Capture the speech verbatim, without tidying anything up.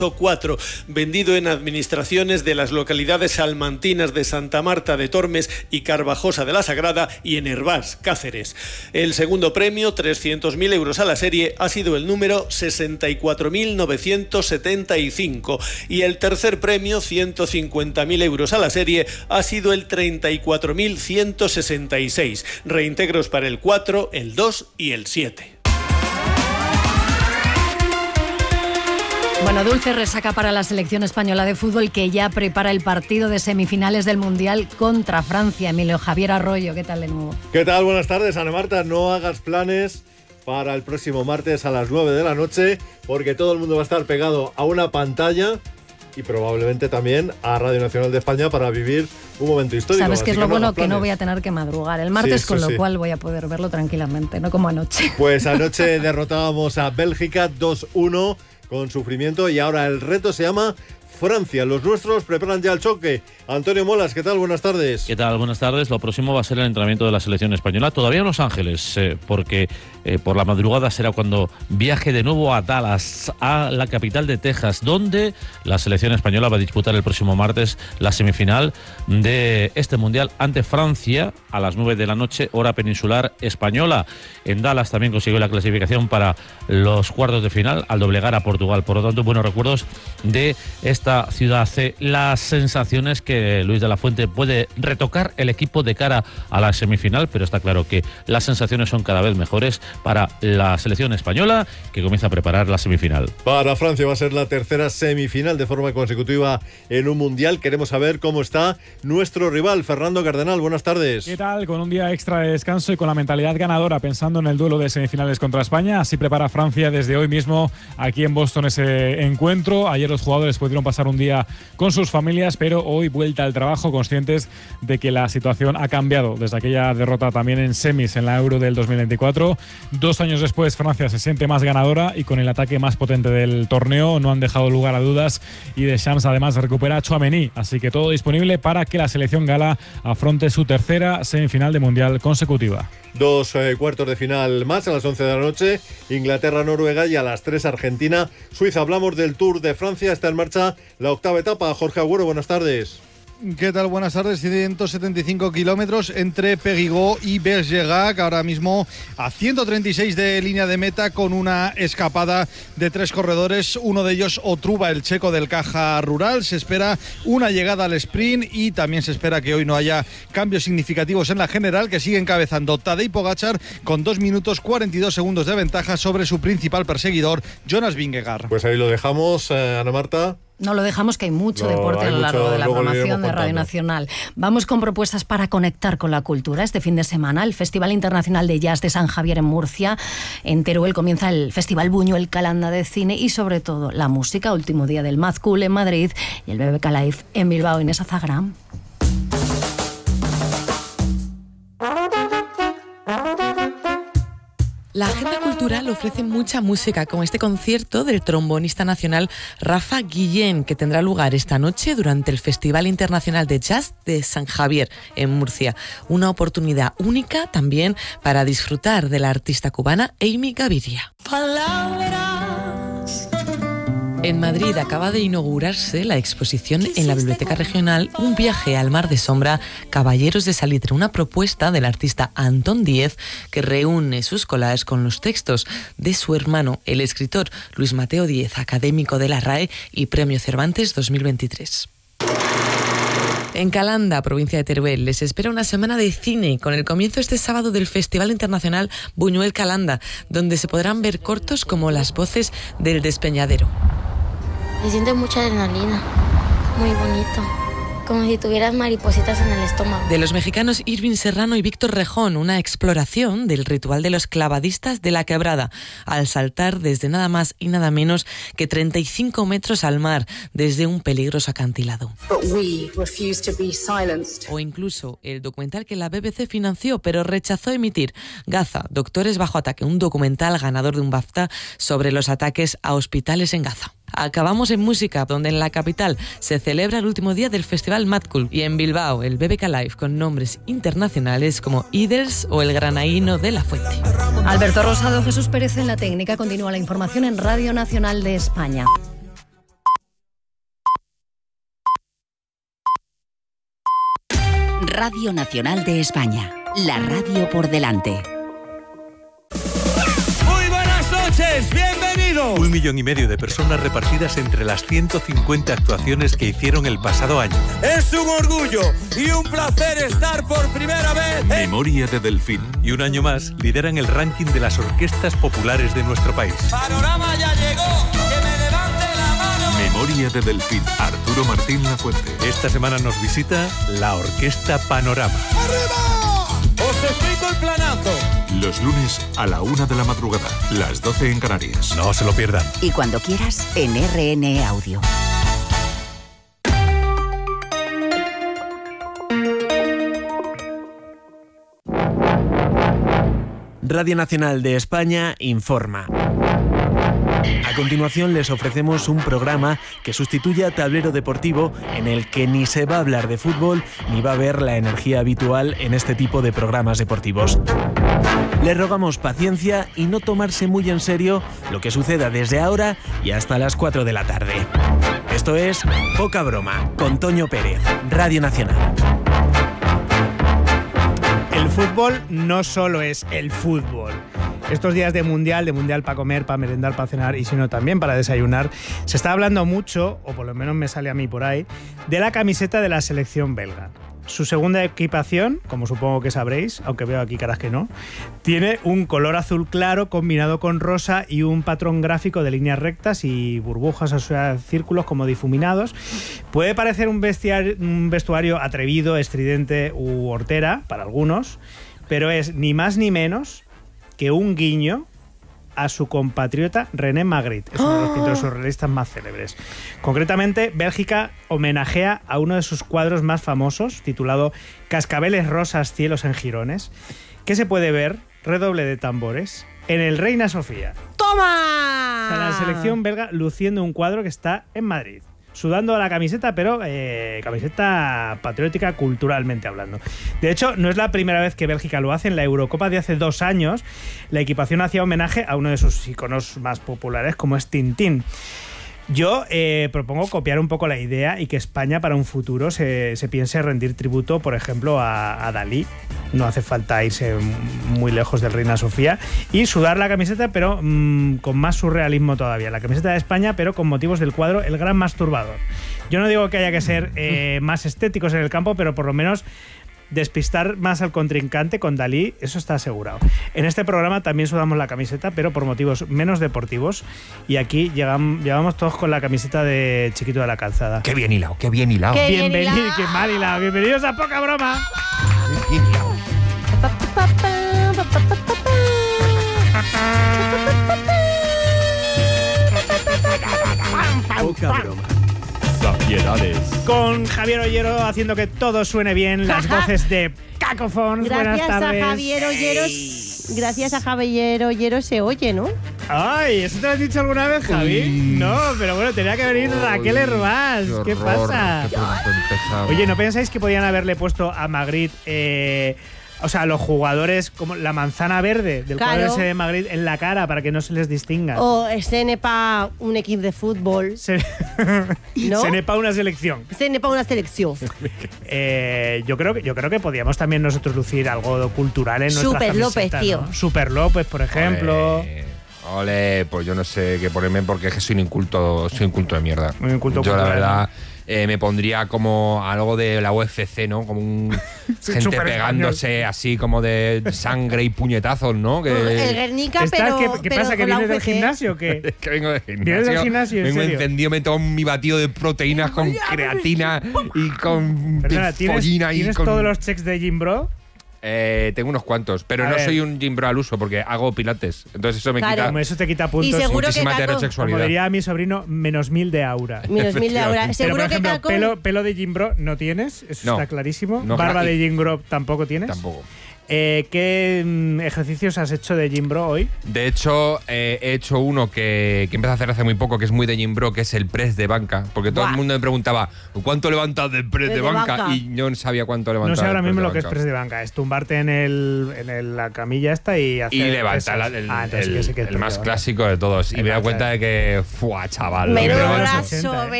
cuatro, vendido en administraciones de las localidades salmantinas de Santa Marta de Tormes y Carvajosa de la Sagrada y en Hervás, Cáceres. El segundo premio, trescientos mil euros a la serie, ha sido el número sesenta y cuatro mil novecientos setenta y cinco y el tercer premio, ciento cincuenta mil euros a la serie, ha sido el treinta y cuatro mil ciento sesenta y seis. Reintegros para el cuatro, el dos y el siete. Bueno, dulce resaca para la selección española de fútbol, que ya prepara el partido de semifinales del Mundial contra Francia. Emilio Javier Arroyo, ¿qué tal de nuevo? ¿Qué tal? Buenas tardes, Ana Marta. No hagas planes para el próximo martes a las nueve de la noche, porque todo el mundo va a estar pegado a una pantalla y probablemente también a Radio Nacional de España para vivir un momento histórico. ¿Sabes qué es lo no bueno? Que no voy a tener que madrugar el martes, sí, con lo sí. cual voy a poder verlo tranquilamente, no como anoche. Pues anoche derrotábamos a Bélgica dos uno con sufrimiento y ahora el reto se llama Francia. Los nuestros preparan ya el choque. Antonio Molas, ¿qué tal? Buenas tardes. ¿Qué tal? Buenas tardes. Lo próximo va a ser el entrenamiento de la selección española. Todavía en Los Ángeles, eh, porque eh, por la madrugada será cuando viaje de nuevo a Dallas, a la capital de Texas, donde la selección española va a disputar el próximo martes la semifinal de este Mundial ante Francia a las nueve de la noche, hora peninsular española. En Dallas también consiguió la clasificación para los cuartos de final al doblegar a Portugal. Por lo tanto, buenos recuerdos de esta ciudad C. Las sensaciones que Luis de la Fuente puede retocar el equipo de cara a la semifinal, pero está claro que las sensaciones son cada vez mejores para la selección española, que comienza a preparar la semifinal. Para Francia va a ser la tercera semifinal de forma consecutiva en un Mundial. Queremos saber cómo está nuestro rival, Fernando Cardenal. Buenas tardes. ¿Qué tal? Con un día extra de descanso y con la mentalidad ganadora, pensando en el duelo de semifinales contra España. Así prepara Francia desde hoy mismo aquí en Boston ese encuentro. Ayer los jugadores pudieron pasar un día con sus familias, pero hoy vuelta al trabajo, conscientes de que la situación ha cambiado desde aquella derrota también en semis en la Euro del dos mil veinticuatro. Dos años después, Francia se siente más ganadora y con el ataque más potente del torneo. No han dejado lugar a dudas y Deschamps además recupera a Tchouaméni, así que todo disponible para que la selección gala afronte su tercera semifinal de Mundial consecutiva. Dos eh, cuartos de final más a las once de la noche, Inglaterra-Noruega, y a las tres Argentina-Suiza. Hablamos del Tour de Francia, está en marcha la octava etapa. Jorge Agüero, buenas tardes. ¿Qué tal? Buenas tardes. ciento setenta y cinco kilómetros entre Périgueux y Bergerac, ahora mismo a ciento treinta y seis de línea de meta, con una escapada de tres corredores, uno de ellos Otruba, el checo del Caja Rural. Se espera una llegada al sprint y también se espera que hoy no haya cambios significativos en la general, que sigue encabezando Tadej Pogačar con dos minutos cuarenta y dos segundos de ventaja sobre su principal perseguidor, Jonas Vingegaard. Pues ahí lo dejamos, eh, Ana Marta. No lo dejamos, que hay mucho no, deporte a lo largo mucho, de la programación de Radio contando. Nacional. Vamos con propuestas para conectar con la cultura. Este fin de semana, el Festival Internacional de Jazz de San Javier en Murcia. En Teruel comienza el Festival Buñuel Calanda de Cine y, sobre todo, la música. Último día del Mad Cool en Madrid y el B B K Live en Bilbao. Inés Azagram. La agenda cultural ofrece mucha música, con este concierto del trombonista nacional Rafa Guillén, que tendrá lugar esta noche durante el Festival Internacional de Jazz de San Javier en Murcia. Una oportunidad única también para disfrutar de la artista cubana Amy Gaviria. En Madrid acaba de inaugurarse la exposición en la Biblioteca Regional Un viaje al mar de sombra, Caballeros de Salitre, una propuesta del artista Antón Díez, que reúne sus collages con los textos de su hermano, el escritor Luis Mateo Díez, académico de la R A E y Premio Cervantes dos mil veintitrés. En Calanda, provincia de Teruel, les espera una semana de cine con el comienzo este sábado del Festival Internacional Buñuel Calanda, donde se podrán ver cortos como Las voces del despeñadero. Se siente mucha adrenalina, muy bonito, como si tuvieras maripositas en el estómago. De los mexicanos Irving Serrano y Víctor Rejón, una exploración del ritual de los clavadistas de la Quebrada, al saltar desde nada más y nada menos que treinta y cinco metros al mar, desde un peligroso acantilado. O incluso el documental que la B B C financió pero rechazó emitir, Gaza, Doctores bajo ataque, un documental ganador de un BAFTA sobre los ataques a hospitales en Gaza. Acabamos en música, donde en la capital se celebra el último día del Festival Mad Cool, y en Bilbao el B B K Live, con nombres internacionales como Idols o el Granaíno de la Fuente. Alberto Rosado, Jesús Pérez en la técnica. Continúa la información en Radio Nacional de España. Radio Nacional de España, la radio por delante. Muy buenas noches, bienvenidos. Un millón y medio de personas repartidas entre las ciento cincuenta actuaciones que hicieron el pasado año. Es un orgullo y un placer estar por primera vez. Memoria de Delfín. Y un año más lideran el ranking de las orquestas populares de nuestro país. Panorama ya llegó, que me levante la mano. Memoria de Delfín. Arturo Martín Lafuente. Esta semana nos visita la Orquesta Panorama. ¡Arriba! Os explico el planazo. Los lunes a la una de la madrugada, las doce en Canarias. No se lo pierdan. Y cuando quieras, en R N E Audio. Radio Nacional de España informa. A continuación les ofrecemos un programa que sustituye a Tablero Deportivo, en el que ni se va a hablar de fútbol ni va a haber la energía habitual en este tipo de programas deportivos. Les rogamos paciencia y no tomarse muy en serio lo que suceda desde ahora y hasta las cuatro de la tarde. Esto es Poca Broma, con Toño Pérez, Radio Nacional. El fútbol no solo es el fútbol. Estos días de mundial, de mundial para comer, para merendar, para cenar y si no también para desayunar, se está hablando mucho, o por lo menos me sale a mí por ahí, de la camiseta de la selección belga. Su segunda equipación, como supongo que sabréis, aunque veo aquí caras que no, tiene un color azul claro combinado con rosa y un patrón gráfico de líneas rectas y burbujas, o sea, círculos como difuminados. Puede parecer un, bestiar, un vestuario atrevido, estridente u hortera para algunos, pero es ni más ni menos que un guiño a su compatriota René Magritte. Es uno de los pintores surrealistas más célebres. Concretamente, Bélgica homenajea a uno de sus cuadros más famosos, titulado Cascabeles rosas, cielos en jirones, que se puede ver, redoble de tambores, en el Reina Sofía. ¡Toma! O sea, la selección belga luciendo un cuadro que está en Madrid. Sudando a la camiseta, pero eh, camiseta patriótica culturalmente hablando. De hecho, no es la primera vez que Bélgica lo hace. En la Eurocopa de hace dos años, la equipación hacía homenaje a uno de sus iconos más populares, como es Tintín. Yo eh, propongo copiar un poco la idea y que España para un futuro se, se piense rendir tributo, por ejemplo, a, a Dalí. No hace falta irse muy lejos del Reina Sofía. Y sudar la camiseta, pero mmm, con más surrealismo todavía. La camiseta de España, pero con motivos del cuadro El Gran Masturbador. Yo no digo que haya que ser eh, más estéticos en el campo, pero por lo menos despistar más al contrincante con Dalí, eso está asegurado. En este programa también sudamos la camiseta, pero por motivos menos deportivos. Y aquí llegamos, llegamos todos con la camiseta de Chiquito de la Calzada. Qué bien hilado, qué bien hilado. Qué Bienvenido, bien qué mal hilado. Bienvenidos a Poca Broma. Qué bien hilado. Poca Broma. Con Javier Ollero haciendo que todo suene bien, las voces de Cacophone. Buenas tardes. Gracias a Javier Ollero. Gracias a Javier Ollero se oye, ¿no? Ay, ¿eso te lo has dicho alguna vez, Javi? Uy. No, pero bueno, tenía que venir Uy, Raquel Hervás. ¿Qué, ¿Qué pasa? Qué Oye, ¿no pensáis que podían haberle puesto a Magritte... Eh, o sea, los jugadores como la manzana verde del claro. cuadro ese de Magritte en la cara para que no se les distinga? O se nepa un equipo de fútbol. Se, ¿no? Se nepa una selección. Se nepa una selección. eh, yo creo que yo creo que podíamos también nosotros lucir algo cultural en nuestra Super López, tío. ¿no? Super López, por ejemplo. Ole, ole, pues yo no sé qué ponerme porque es que soy un inculto, soy un inculto de mierda. Un inculto yo cultural, la verdad... ¿no? Eh, me pondría como algo de la U F C, ¿no? Como un gente pegándose español. Así como de sangre y puñetazos, ¿no? Que el Guernica, pero ¿Qué, qué pero pasa? ¿Que vienes del gimnasio o qué? Es que vengo del gimnasio. ¿Vienes del gimnasio, en Vengo serio? encendido, me tomo mi batido de proteínas con creatina y con Perdona, ¿tienes, follina y ¿tienes con... todos los checks de Gym Bro? Eh, tengo unos cuantos, pero A no ver. soy un gym bro al uso porque hago pilates. Entonces eso me Claro. quita Como eso te quita puntos. Y seguro muchísima que Caco- heterosexualidad. Como diría mi sobrino, menos mil de aura. Menos mil de ahora. Pero, Seguro por ejemplo, que Caco... pelo, pelo de Gym Bro no tienes, eso No. está clarísimo. No, Barba y- de Gym Bro tampoco tienes. Tampoco. Eh, ¿Qué mm, ejercicios has hecho de Gym Bro hoy? De hecho, eh, he hecho uno que, que empecé a hacer hace muy poco, que es muy de gym bro, que es el press de banca. Porque todo Buah. el mundo me preguntaba, ¿cuánto levantas del press De de, banca? banca. Y yo no sabía cuánto levantaba. No sé ahora del press mismo de lo que es banca. press de banca. Es tumbarte en, el, en el- la camilla esta y hacer Y levantar pesas. la- el, Ah, entonces el- sí que sí que es el press más de banca. clásico de todos. Y El me he dado más cuenta de que, ¡fua, chaval! Menudo Pero de los brazo, ochenta, ¿eh?